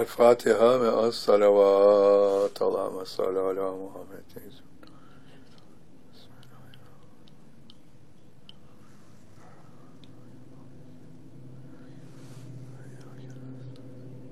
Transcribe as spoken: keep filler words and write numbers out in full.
El Fatiha ve as salavat. Allahümme salli ala Muhammed.